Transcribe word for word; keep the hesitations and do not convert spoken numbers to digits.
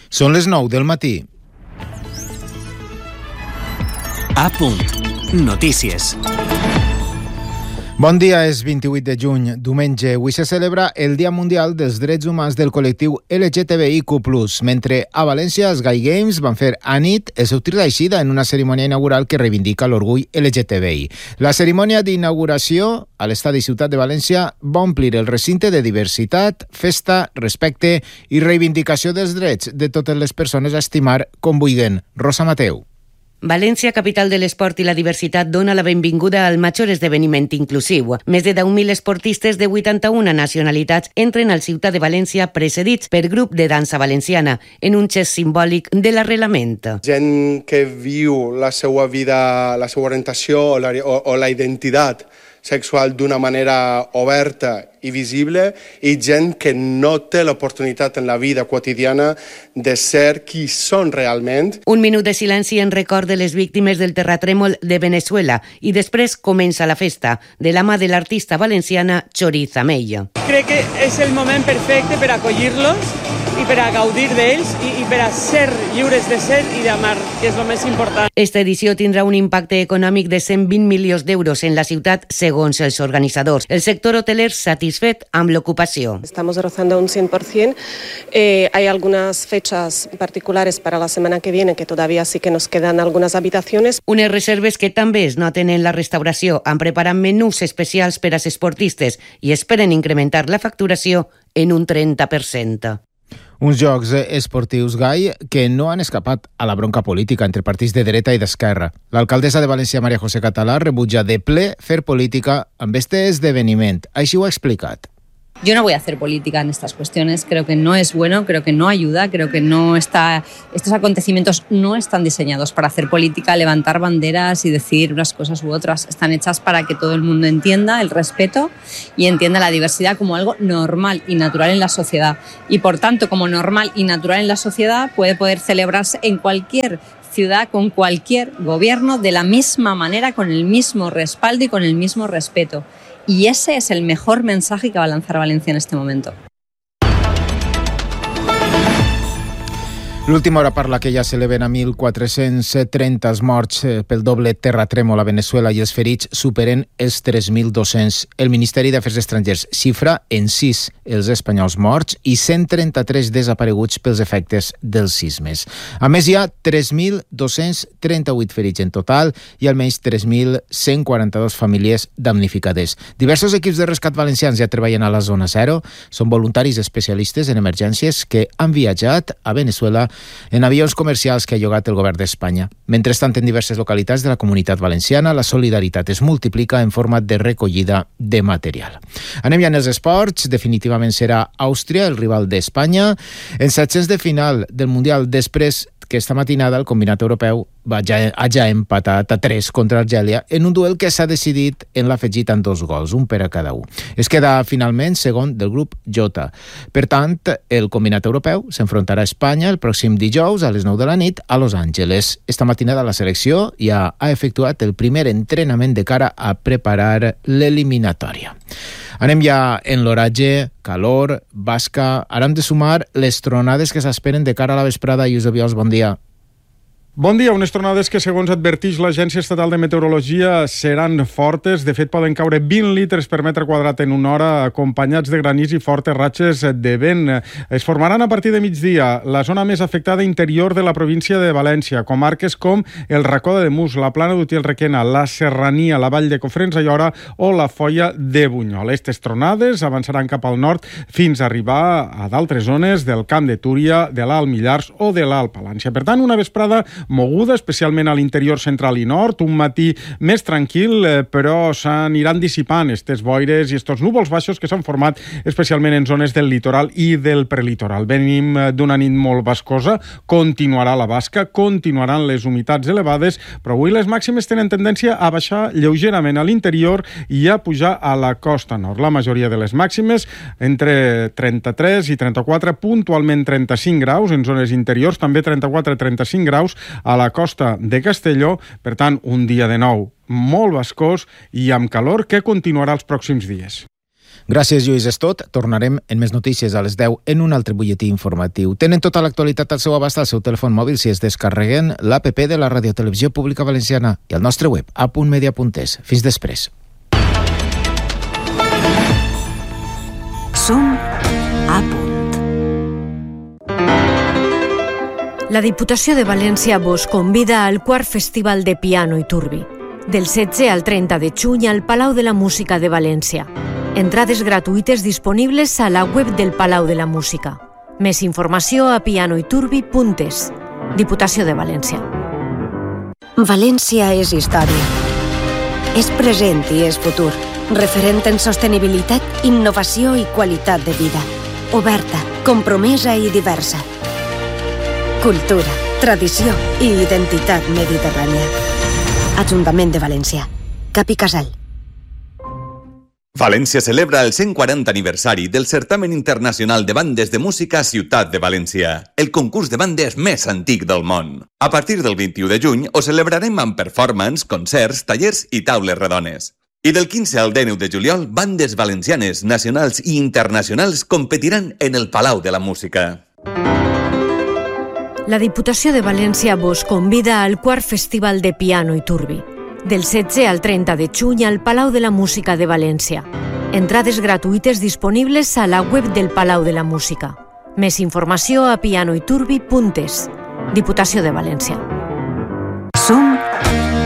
Són les nou del matí. A punt. Notícies. Bon dia, és vint-i-vuit de juny, diumenge. Avui se celebra el Dia Mundial dels Drets Humans del col·lectiu L G T B I Q plus, mentre a València els Gay Games van fer anit el seu tir d'eixida en una cerimònia inaugural que reivindica l'orgull L G T B I. La cerimònia d'inauguració a l'Estadi Ciutat de València va omplir el recinte de diversitat, festa, respecte i reivindicació dels drets de totes les persones a estimar com vulguin. Rosa Mateu. València, capital de l'esport i la diversitat, dona la benvinguda al major esdeveniment inclusiu. Més de deu mil esportistes de vuitanta-una nacionalitats entren al Ciutat de València precedits per grup de dansa valenciana, en un gest simbòlic de l'arrelament. Gent que viu la seva vida, la seva orientació o la, o, o la identitat sexual d'una manera oberta i visible, i gent que no té l'oportunitat en la vida quotidiana de ser qui són realment. Un minut de silenci en record de les víctimes del terratrèmol de Venezuela i després comença la festa de la mà de l'artista valenciana Choriza Mella. Crec que és el moment perfecte per acollir-los i per a gaudir d'ells i, i per a ser lliures de ser i d'amar, que és el més important. Esta edició tindrà un impacte econòmic de cent vint milions d'euros en la ciutat, segons els organitzadors. El sector hoteler satisfet amb l'ocupació. Estamos rozando un cien por ciento. Eh, hay algunas fechas particulares para la semana que viene que todavía sí que nos quedan algunas habitaciones. Unes reserves que també es noten en la restauració. Han preparat menús especials per als esportistes i esperen incrementar la facturació en un trenta per cent. Uns jocs esportius gai que no han escapat a la bronca política entre partits de dreta i d'esquerra. L'alcaldessa de València, María José Català, rebutja de ple fer política amb este esdeveniment. Així ho ha explicat. Yo no voy a hacer política en estas cuestiones, creo que no es bueno, creo que no ayuda, creo que no está, estos acontecimientos no están diseñados para hacer política, levantar banderas y decir unas cosas u otras. Están hechas para que todo el mundo entienda el respeto y entienda la diversidad como algo normal y natural en la sociedad. Y por tanto, como normal y natural en la sociedad, puede poder celebrarse en cualquier ciudad, con cualquier gobierno, de la misma manera, con el mismo respaldo y con el mismo respeto. Y ese es el mejor mensaje que va a lanzar Valencia en este momento. L'última hora parla que ja s'eleven a mil quatre-cents trenta els morts pel doble terratrèmol a Venezuela i els ferits superen els tres mil dos-cents. El Ministeri d'Afers Estrangers xifra en sis els espanyols morts i cent trenta-tres desapareguts pels efectes dels sismes. A més, hi ha tres mil dos-cents trenta-vuit ferits en total i almenys tres mil cent quaranta-dos famílies damnificades. Diversos equips de rescat valencians ja treballen a la zona zero. Són voluntaris especialistes en emergències que han viatjat a Venezuela en avions comercials que ha llogat el govern d'Espanya. Mentrestant, en diverses localitats de la Comunitat Valenciana, la solidaritat es multiplica en format de recollida de material. Anem ja en els esports. Definitivament serà Àustria el rival d'Espanya en setzents de final del Mundial, després que esta matinada el combinat europeu va ja, ha ja empatat a tres contra Argèlia en un duel que s'ha decidit en l'afegit amb dos gols, un per a cada un. Es queda finalment segon del grup J. Per tant, el combinat europeu s'enfrontarà a Espanya el pròxim dijous a les nou de la nit a Los Angeles. Esta matinada la selecció ja ha efectuat el primer entrenament de cara a preparar l'eliminatòria. Anem ja en l'oratge, calor, basca. Ara hem de sumar les tronades que s'esperen de cara a la vesprada. Josep Viols, bon dia. Bon dia. Unes tronades que, segons adverteix l'Agència Estatal de Meteorologia, seran fortes. De fet, poden caure vint litres per metre quadrat en una hora, acompanyats de granís i fortes ratxes de vent. Es formaran a partir de migdia. La zona més afectada interior de la província de València, comarques com el Racó de Ademús, la Plana d'Utiel-Requena, la Serrania, la Vall de Cofrents, Aiora o la Foia de Bunyol. Estes tronades avançaran cap al nord fins a arribar a d'altres zones del Camp de Túria, de l'Alt Millars o de l'Alt Palància. Per tant, una vesprada moguda, especialment a l'interior central i nord, un matí més tranquil, però s'aniran dissipant estes boires i estos núvols baixos que s'han format especialment en zones del litoral i del prelitoral. Venim d'una nit molt bascosa, continuarà la basca, continuaran les humitats elevades, però avui les màximes tenen tendència a baixar lleugerament a l'interior i a pujar a la costa nord. La majoria de les màximes entre trenta-tres i trenta-quatre, puntualment trenta-cinc graus, en zones interiors també trenta-quatre a trenta-cinc graus, a la costa de Castelló. Per tant, un dia de nou molt bascós i amb calor que continuarà els pròxims dies. Gràcies, Lluís, és tot. Tornarem en més notícies a les deu en un altre butlletí informatiu. Tenen tota l'actualitat al seu abast al seu telèfon mòbil si es descarreguen l'A P P de la Radiotelevisió Pública Valenciana i al nostre web, a punt media punt es. Fins després. Som a punt. La Diputació de València vos convida al quart Festival de Piano i Turbi, del setze al trenta de juny al Palau de la Música de València. Entrades gratuïtes disponibles a la web del Palau de la Música. Més informació a pianoiturbi punt es. Diputació de València. València és història. És present i és futur. Referent en sostenibilitat, innovació i qualitat de vida. Oberta, compromesa i diversa. Cultura, tradició i identitat mediterrània. Ajuntament de València. Cap i Casal. València celebra el cent quaranta aniversari del Certamen Internacional de Bandes de Música Ciutat de València, el concurs de bandes més antic del món. A partir del vint-i-u de juny ho celebrarem amb performance, concerts, tallers i taules redones. I del quinze al dinou de juliol, bandes valencianes, nacionals i internacionals competiran en el Palau de la Música. La Diputació de València vos convida al quart Festival de Piano i Turbi, del setze al trenta de juny al Palau de la Música de València. Entrades gratuïtes disponibles a la web del Palau de la Música. Més informació a pianoiturbi punt es. Diputació de València. Som